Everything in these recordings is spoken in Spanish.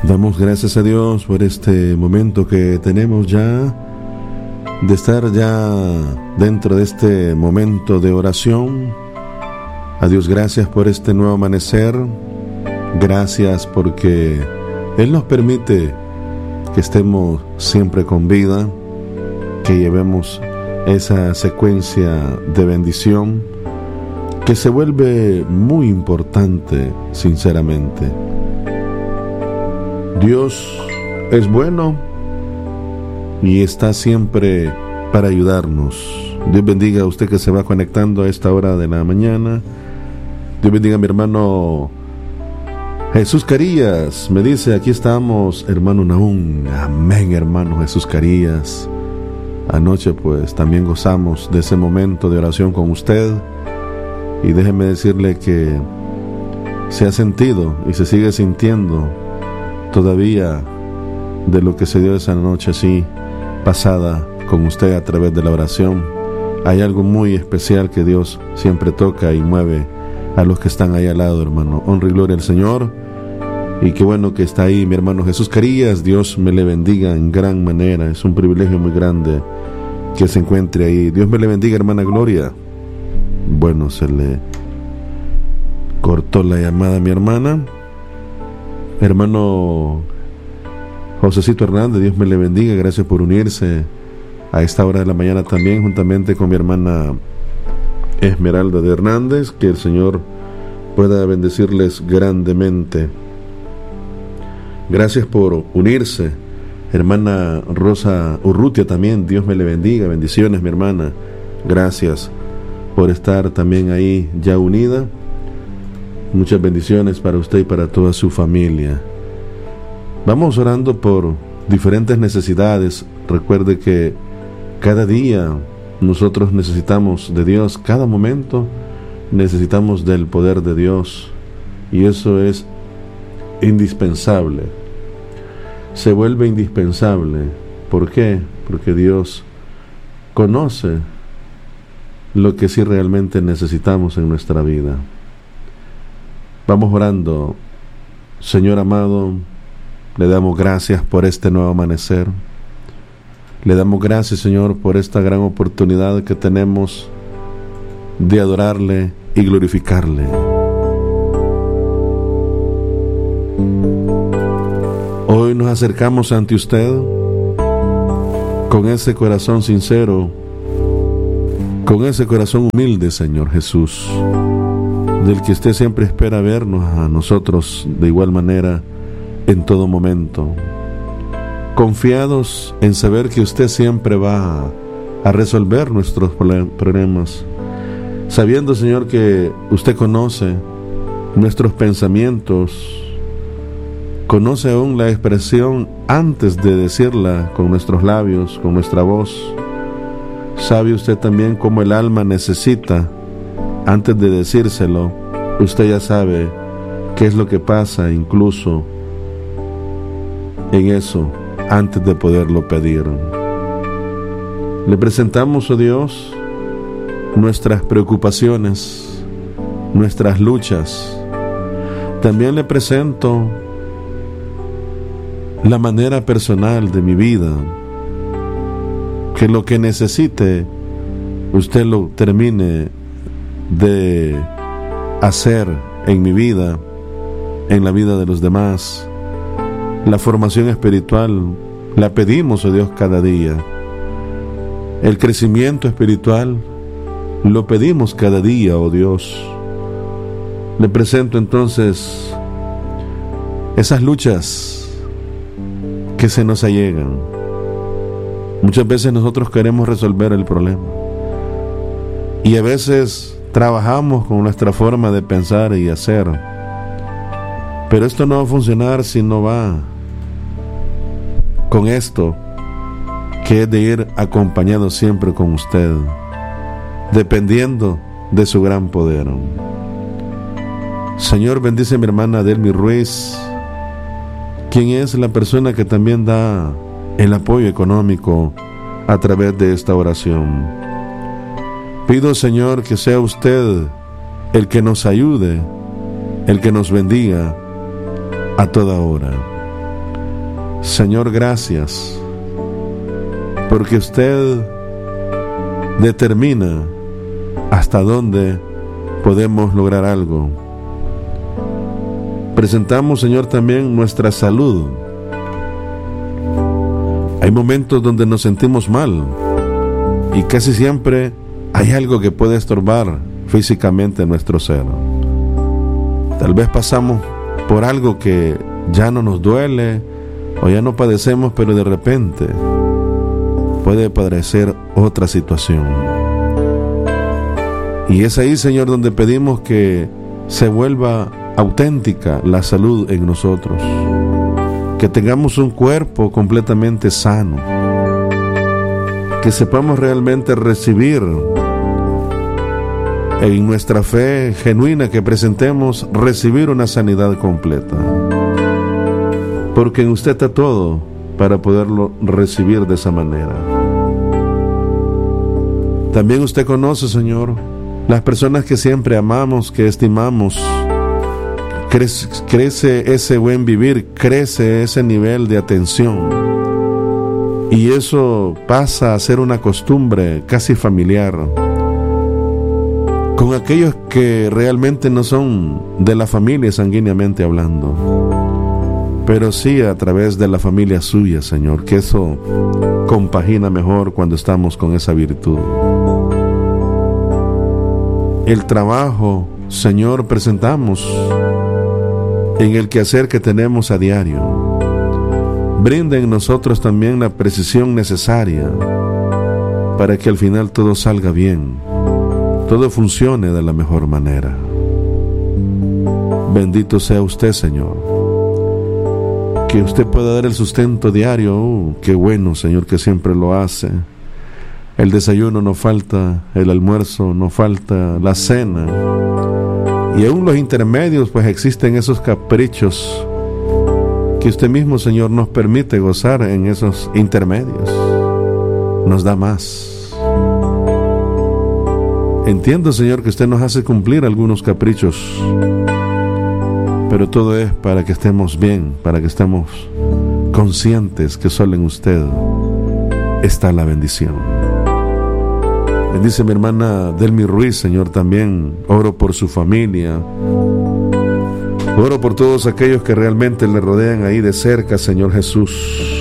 Damos gracias a Dios por este momento que tenemos ya de estar ya dentro de este momento de oración. A Dios gracias por este nuevo amanecer. Gracias porque Él nos permite que estemos siempre con vida, que llevemos esa secuencia de bendición que se vuelve muy importante, sinceramente. Dios es bueno y está siempre para ayudarnos. Dios bendiga a usted que se va conectando a esta hora de la mañana. Dios bendiga a mi hermano Jesús Carías. Me dice, aquí estamos, hermano Naún. Amén, hermano Jesús Carías. Anoche pues también gozamos de ese momento de oración con usted. Y déjeme decirle que se ha sentido y se sigue sintiendo todavía de lo que se dio esa noche así pasada con usted a través de la oración. Hay algo muy especial que Dios siempre toca y mueve a los que están ahí al lado, hermano. Honra y gloria al Señor. Y qué bueno que está ahí mi hermano Jesús Carías. Dios me le bendiga en gran manera. Es un privilegio muy grande que se encuentre ahí. Dios me le bendiga, hermana Gloria. Bueno, se le cortó la llamada a mi hermana. Hermano Josecito Hernández, Dios me le bendiga. Gracias por unirse a esta hora de la mañana también, juntamente con mi hermana Esmeralda de Hernández. Que el Señor pueda bendecirles grandemente. Gracias por unirse. Hermana Rosa Urrutia también, Dios me le bendiga. Bendiciones, mi hermana. Gracias por estar también ahí ya unida. Muchas bendiciones para usted y para toda su familia. Vamos orando por diferentes necesidades. Recuerde que cada día nosotros necesitamos de Dios, cada momento necesitamos del poder de Dios, y eso es indispensable. Se vuelve indispensable. ¿Por qué? Porque Dios conoce lo que sí realmente necesitamos en nuestra vida. Vamos orando. Señor amado, le damos gracias por este nuevo amanecer. Le damos gracias, Señor, por esta gran oportunidad que tenemos de adorarle y glorificarle. Hoy nos acercamos ante usted con ese corazón sincero, con ese corazón humilde, Señor Jesús, del que usted siempre espera vernos a nosotros de igual manera en todo momento, confiados en saber que usted siempre va a resolver nuestros problemas, sabiendo, Señor, que usted conoce nuestros pensamientos, conoce aún la expresión antes de decirla con nuestros labios, con nuestra voz. Sabe usted también cómo el alma necesita, antes de decírselo, usted ya sabe qué es lo que pasa incluso en eso, antes de poderlo pedir. Le presentamos, oh Dios, nuestras preocupaciones, nuestras luchas. También le presento la manera personal de mi vida, que lo que necesite usted lo termine de hacer en mi vida, en la vida de los demás. La formación espiritual la pedimos, oh Dios, cada día. El crecimiento espiritual lo pedimos cada día, oh Dios. Le presento entonces esas luchas que se nos allegan. Muchas veces nosotros queremos resolver el problema y a veces trabajamos con nuestra forma de pensar y hacer, pero esto no va a funcionar si no va con esto, que es de ir acompañado siempre con usted, dependiendo de su gran poder. Señor, bendice a mi hermana Adelmi Ruiz, quien es la persona que también da el apoyo económico a través de esta oración. Pido, Señor, que sea usted el que nos ayude, el que nos bendiga a toda hora. Señor, gracias, porque usted determina hasta dónde podemos lograr algo. Presentamos, Señor, también nuestra salud. Hay momentos donde nos sentimos mal y casi siempre hay algo que puede estorbar físicamente nuestro ser. Tal vez pasamos por algo que ya no nos duele o ya no padecemos, pero de repente puede padecer otra situación. Y es ahí, Señor, donde pedimos que se vuelva auténtica la salud en nosotros, que tengamos un cuerpo completamente sano, que sepamos realmente recibir en nuestra fe genuina que presentemos, recibir una sanidad completa, porque en usted está todo para poderlo recibir de esa manera. También usted conoce, Señor, las personas que siempre amamos, que estimamos. Crece ese buen vivir, crece ese nivel de atención, y eso pasa a ser una costumbre casi familiar con aquellos que realmente no son de la familia sanguíneamente hablando, pero sí a través de la familia suya, Señor, que eso compagina mejor cuando estamos con esa virtud. El trabajo, Señor, presentamos en el quehacer que tenemos a diario. Brinda en nosotros también la precisión necesaria para que al final todo salga bien, todo funcione de la mejor manera. Bendito sea usted, Señor, que usted pueda dar el sustento diario. Qué bueno, Señor, que siempre lo hace. El desayuno no falta, el almuerzo no falta, la cena, y aún los intermedios, pues existen esos caprichos que usted mismo, Señor, nos permite gozar en esos intermedios. Nos da más. Entiendo, Señor, que usted nos hace cumplir algunos caprichos, pero todo es para que estemos bien, para que estemos conscientes que solo en usted está la bendición. Bendice mi hermana Delmi Ruiz, Señor, también oro por su familia, oro por todos aquellos que realmente le rodean ahí de cerca, Señor Jesús.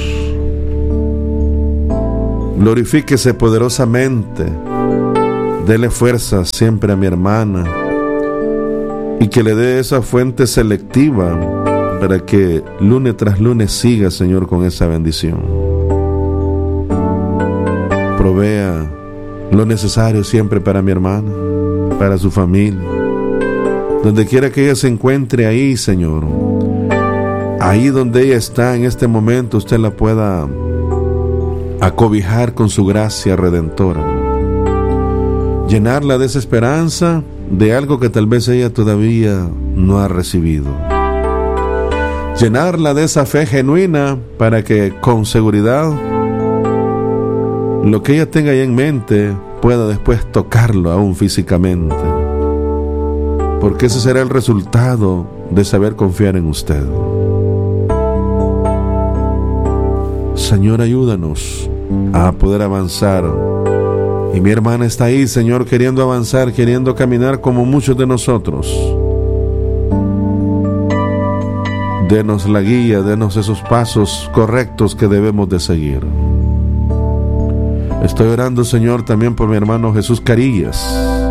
Glorifíquese poderosamente, dele fuerza siempre a mi hermana, y que le dé esa fuente selectiva para que lunes tras lunes siga, Señor, con esa bendición. Provea lo necesario siempre para mi hermana, para su familia, donde quiera que ella se encuentre ahí, Señor, ahí donde ella está en este momento, usted la pueda acobijar con su gracia redentora, llenarla de esa esperanza de algo que tal vez ella todavía no ha recibido, llenarla de esa fe genuina para que con seguridad lo que ella tenga ahí en mente pueda después tocarlo aún físicamente, porque ese será el resultado de saber confiar en usted. Señor, ayúdanos a poder avanzar. Y mi hermana está ahí, Señor, queriendo avanzar, queriendo caminar como muchos de nosotros. Denos la guía, denos esos pasos correctos que debemos de seguir. Estoy orando, Señor, también por mi hermano Jesús Carillas.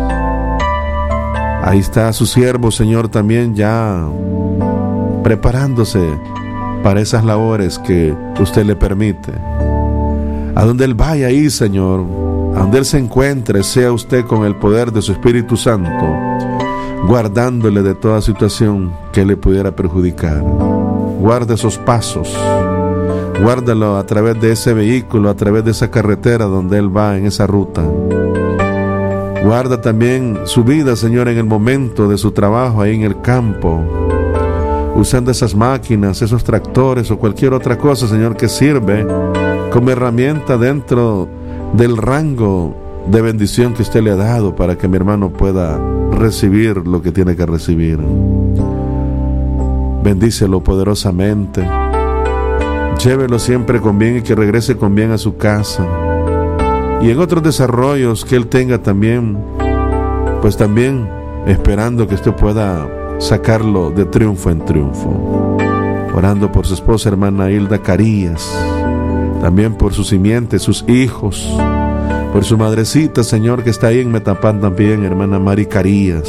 Ahí está su siervo, Señor, también ya preparándose para esas labores que usted le permite. A donde él vaya ahí, Señor, a donde él se encuentre, sea usted con el poder de su Espíritu Santo, guardándole de toda situación que le pudiera perjudicar. Guarde esos pasos, guárdalo a través de ese vehículo, a través de esa carretera donde él va en esa ruta. Guarda también su vida, Señor, en el momento de su trabajo ahí en el campo, usando esas máquinas, esos tractores o cualquier otra cosa, Señor, que sirve como herramienta dentro del rango de bendición que usted le ha dado para que mi hermano pueda recibir lo que tiene que recibir. Bendícelo poderosamente, llévelo siempre con bien y que regrese con bien a su casa. Y en otros desarrollos que él tenga también, pues también esperando que usted pueda sacarlo de triunfo en triunfo. Orando por su esposa, hermana Hilda Carías, también por su simiente, sus hijos, por su madrecita, Señor, que está ahí en Metapán también, hermana Mari Carías.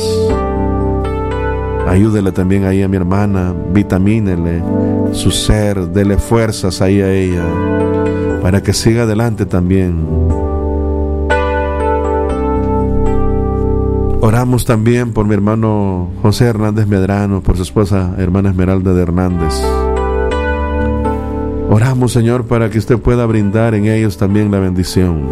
Ayúdele también ahí a mi hermana, vitamínele su ser, dele fuerzas ahí a ella, para que siga adelante también. Oramos también por mi hermano José Hernández Medrano, por su esposa, hermana Esmeralda de Hernández. Oramos, Señor, para que usted pueda brindar en ellos también la bendición.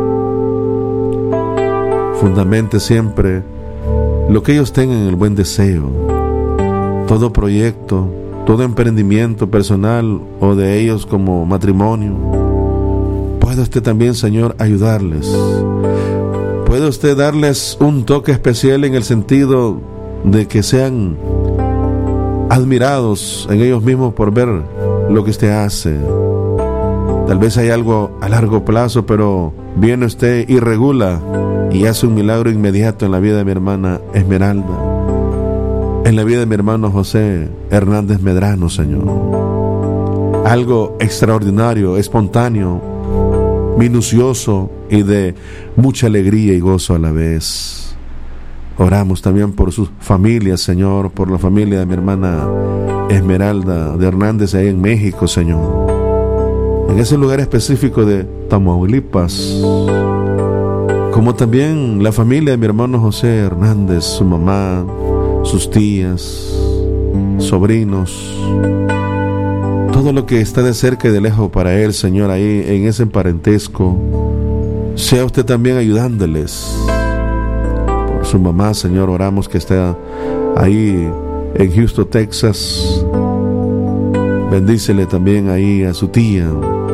Fundamente siempre lo que ellos tengan, el buen deseo. Todo proyecto, todo emprendimiento personal o de ellos como matrimonio, puede usted también, Señor, ayudarles. Puede usted darles un toque especial en el sentido de que sean admirados en ellos mismos por ver lo que usted hace. Tal vez hay algo a largo plazo, pero viene usted y regula y hace un milagro inmediato en la vida de mi hermana Esmeralda, en la vida de mi hermano José Hernández Medrano, Señor. Algo extraordinario, espontáneo, minucioso y de mucha alegría y gozo a la vez. Oramos también por sus familias, Señor, por la familia de mi hermana Esmeralda de Hernández ahí en México, Señor, en ese lugar específico de Tamaulipas, como también la familia de mi hermano José Hernández, su mamá, sus tías, sobrinos, todo lo que está de cerca y de lejos para él, Señor, ahí en ese parentesco, sea usted también ayudándoles. Por su mamá, Señor, oramos que esté ahí en Houston, Texas. Bendícele también ahí a su tía,